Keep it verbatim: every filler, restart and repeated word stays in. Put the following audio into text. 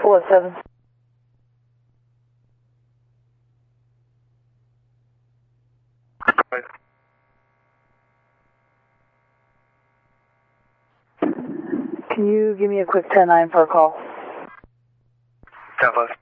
four seven. Right. Can you give me a quick ten nine for a call? ten five.